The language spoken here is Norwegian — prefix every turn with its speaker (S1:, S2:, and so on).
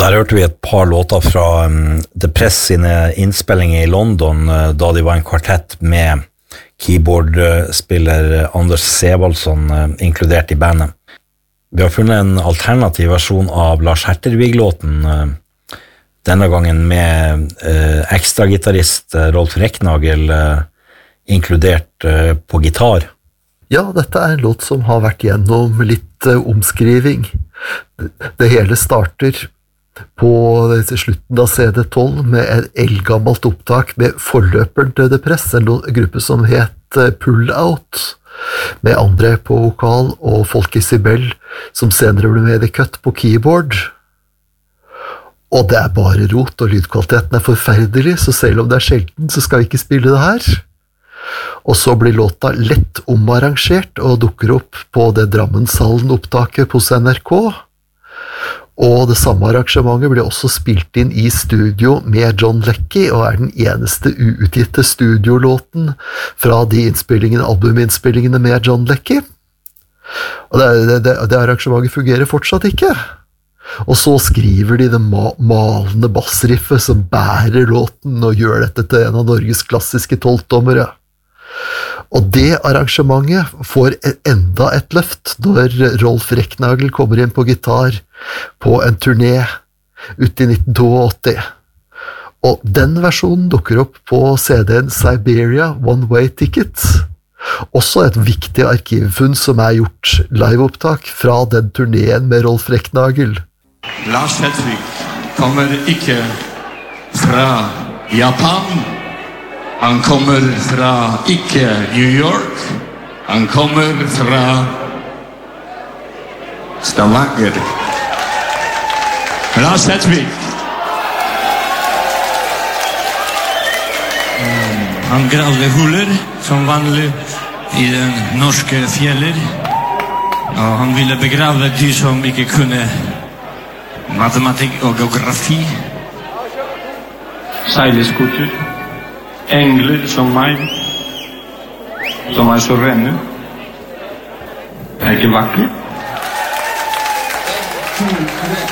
S1: Der hørte vi et par låter fra The Press sine innspillinger i London, da de var en kvartett med keyboardspiller Anders Sevaldsson inkludert i bandet. Vi har funnet en alternativ versjon av Lars Hertervig-låten, denne gangen med ekstra gitarrist Rolf Reknagel inkludert på gitar.
S2: Ja, dette en låt som har vært gjennom litt omskriving. Det hele starter på slutten av CD12 med et eldgammelt opptak med forløperen til The Press, en gruppe som het Pull Out, med André på vokal og Folke Sibel, som senere ble med i Cut på keyboard. Og det bare rot, og lydkvaliteten forferdelig, så selv om det sjelden, så skal vi ikke spille det her. Og så blir låta lett omarrangert og dukker opp på det Drammenshallen-opptaket hos NRK. Og det samme arrangementet ble også spilt inn i studio med John Leckie, og den eneste uutgitte studiolåten fra de albuminnspillingene med John Leckie. Og det arrangementet fungerer fortsatt ikke. Og så skriver de det malende bassriffet som bærer låten og gjør dette til en av Norges klassiske 12-dommere. Og det arrangementet får enda et løft når Rolf Reknagel kommer inn på gitar på en turné ute i 1982. Og den versjonen dukker opp på CD-en Siberia One Way Ticket. Også et viktig arkivfunn som gjort liveopptak fra den turneen med Rolf Reknagel.
S3: Lars Hertervig kommer ikke fra Japan. Han kommer fra ikke New York. Han kommer fra Stavanger. Lars Hertervig. Han gravde huller som vanlig i den norske fjeller. Og han ville begrave de som ikke kunne matematikk og geografi. Seileskuter. Engler som meg, som så rene. Ikke vakker.